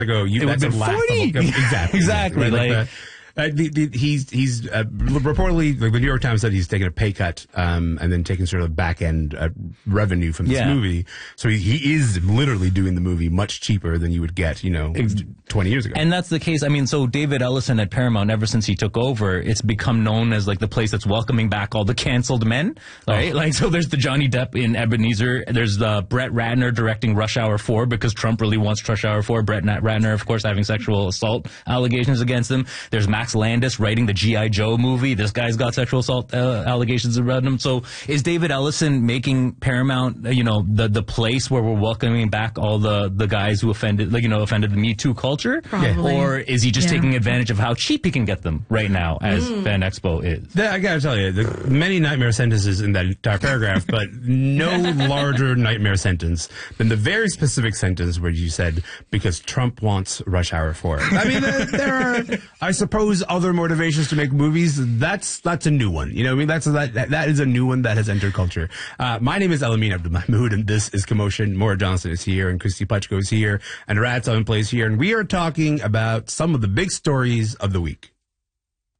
ago, it would have been 40. Exactly. Right, like he's reportedly, like the New York Times said, he's taken a pay cut and then taking sort of back end revenue from this movie. So he is literally doing the movie much cheaper than you would get, 20 years ago. And that's the case. I mean, so David Ellison at Paramount, ever since he took over, it's become known as like the place that's welcoming back all the canceled men, right? Like, so there's the Johnny Depp in Ebenezer. There's the Brett Ratner directing Rush Hour 4 because Trump really wants Rush Hour 4. Brett Ratner, of course, having sexual assault allegations against him. There's Max Landis writing the G.I. Joe movie. This guy's got sexual assault allegations around him. So is David Ellison making Paramount, the place where we're welcoming back all the guys who offended the Me Too culture? Probably. Or is he just taking advantage of how cheap he can get them right now, as Fan Expo is? I gotta tell you, many nightmare sentences in that entire paragraph, but no larger nightmare sentence than the very specific sentence where you said, because Trump wants Rush Hour 4. I mean, there are, I suppose, other motivations to make movies. That's a new one. That is a new one that has entered culture. My name is Elamin Abdulmahmood, and this is Commotion. Maura Johnson is here, and Christy Putchko is here, and Rat Seven Plays here, and we are talking about some of the big stories of the week.